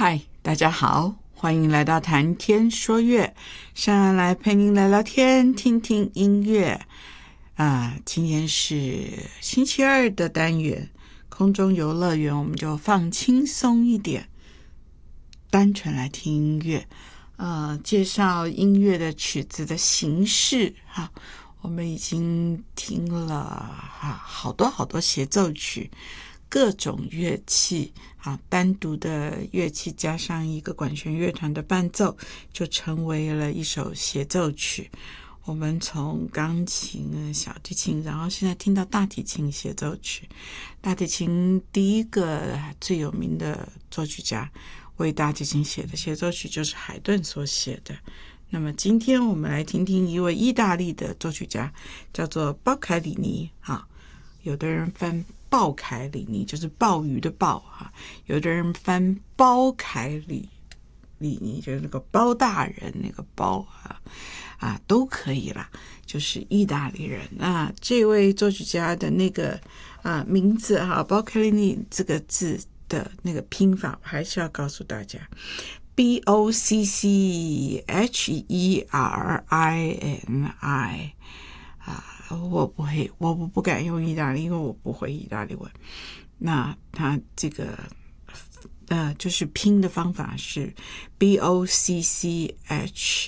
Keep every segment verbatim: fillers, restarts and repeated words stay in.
嗨，大家好，欢迎来到谈天说乐，上岸来陪您聊聊天，听听音乐啊。今天是星期二的单元，空中游乐园，我们就放轻松一点，单纯来听音乐，呃，介绍音乐的曲子的形式哈。我们已经听了哈好多好多协奏曲，各种乐器啊，单独的乐器加上一个管弦乐团的伴奏，就成为了一首协奏曲。我们从钢琴、小提琴，然后现在听到大提琴协奏曲。大提琴第一个最有名的作曲家为大提琴写的协奏曲就是海顿所写的。那么今天我们来听听一位意大利的作曲家，叫做鲍凯里尼啊，有的人翻鲍凯里尼，就是鲍鱼的鲍哈；有的人翻包凯里里尼，就是那个包大人那个包啊啊都可以啦，就是意大利人。那这位作曲家的那个啊名字哈，鲍凯里尼这个字的那个拼法，还是要告诉大家。B O C C H E R I N I 啊，我不会，我不敢用意大利，因为我不会意大利文。那他这个呃，就是拼的方法是 B O C C H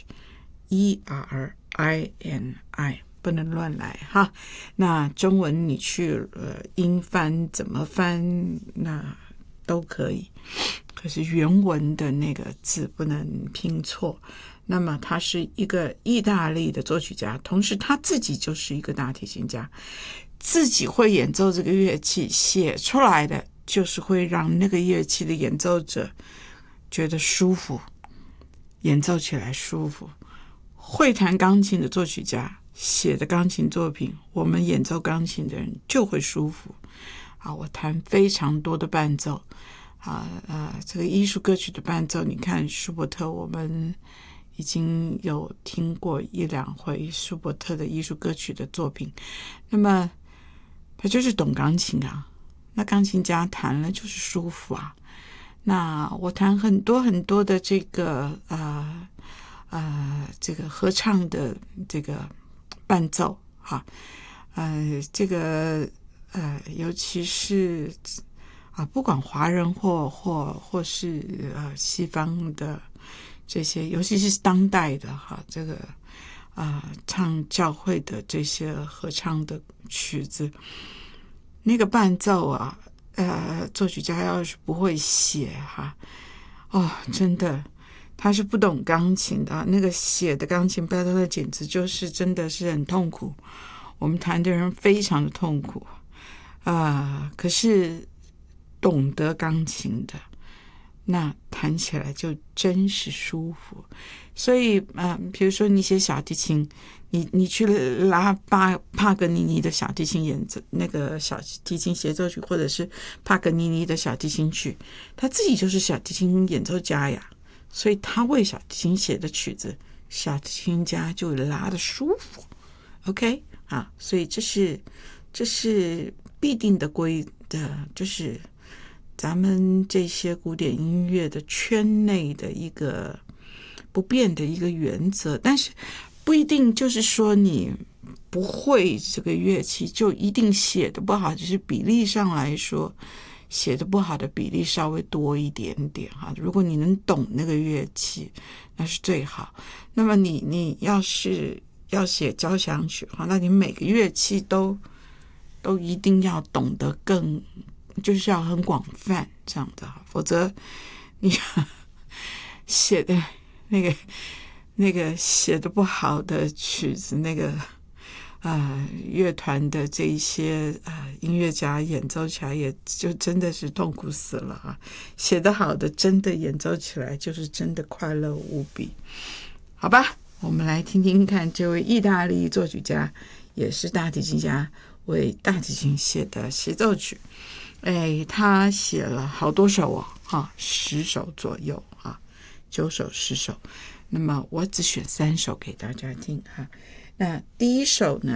E R I N I， 不能乱来哈。那中文你去呃英翻怎么翻，那都可以。可是原文的那个字不能拼错。那么他是一个意大利的作曲家，同时他自己就是一个大提琴家，自己会演奏这个乐器，写出来的就是会让那个乐器的演奏者觉得舒服，演奏起来舒服。会弹钢琴的作曲家写的钢琴作品，我们演奏钢琴的人就会舒服。啊，我弹非常多的伴奏。啊呃，这个艺术歌曲的伴奏，你看舒伯特，我们已经有听过一两回舒伯特的艺术歌曲的作品。那么他就是懂钢琴啊，那钢琴家弹了就是舒服啊。那我弹很多很多的这个呃呃这个合唱的这个伴奏哈，呃这个呃尤其是。啊，不管华人或或或是呃西方的这些，尤其是当代的哈，这个啊、呃、唱教会的这些合唱的曲子，那个伴奏啊，呃，作曲家要是不会写哈，哦，真的他是不懂钢琴的，那个写的钢琴伴奏的简直就是真的是很痛苦，我们弹的人非常的痛苦啊、呃，可是。懂得钢琴的，那弹起来就真是舒服。所以，嗯、呃，比如说你写小提琴，你你去拉巴帕格尼尼的小提琴演奏那个小提琴协奏曲，或者是帕格尼尼的小提琴曲，他自己就是小提琴演奏家呀，所以他为小提琴写的曲子，小提琴家就拉得舒服。OK 啊，所以这是这是必定的规的，就是。咱们这些古典音乐的圈内的一个不变的一个原则，但是不一定就是说你不会这个乐器就一定写的不好，只是比例上来说写的不好的比例稍微多一点点哈。如果你能懂那个乐器，那是最好。那么你你要是要写交响曲哈，那你每个乐器都都一定要懂得更。就是要很广泛这样的，否则你写的那个那个写的不好的曲子，那个呃乐团的这一些呃音乐家演奏起来也就真的是痛苦死了啊！写得好的真的演奏起来就是真的快乐无比。好吧，我们来听听看这位意大利作曲家也是大提琴家为大提琴写的协奏曲。哎，他写了好多首哦，哈，十首左右啊，九首十首。那么我只选三首给大家听哈。那第一首呢？